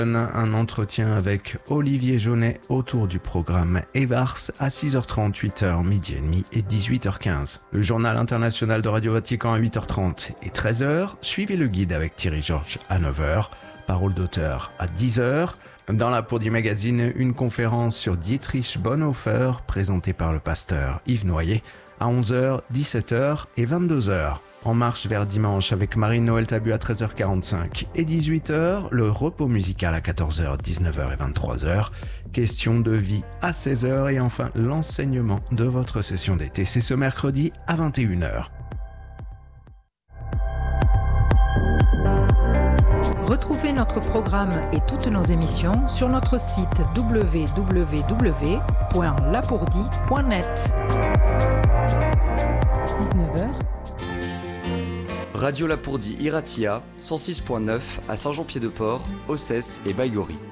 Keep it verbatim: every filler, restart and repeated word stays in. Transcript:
Un entretien avec Olivier Jaunet autour du programme EVARS à six heures trente, huit heures, midi et demi et dix-huit heures quinze. Le journal international de Radio Vatican à huit heures trente et treize heures. Suivez le guide avec Thierry Georges à neuf heures. Parole d'auteur à dix heures. Dans la Pour du magazine, une conférence sur Dietrich Bonhoeffer présentée par le pasteur Yves Noyer à onze heures, dix-sept heures et vingt-deux heures. En marche vers dimanche avec Marie-Noël Tabu à treize heures quarante-cinq et dix-huit heures, le repos musical à quatorze heures, dix-neuf heures et vingt-trois heures, question de vie à seize heures et enfin l'enseignement de votre session d'été. C'est ce mercredi à vingt et une heures. Retrouvez notre programme et toutes nos émissions sur notre site w w w point lapourdi point net. dix-neuf heures. Radio Lapourdi Iratia, cent six point neuf à Saint-Jean-Pied-de-Port, Ossès et Baïgorry.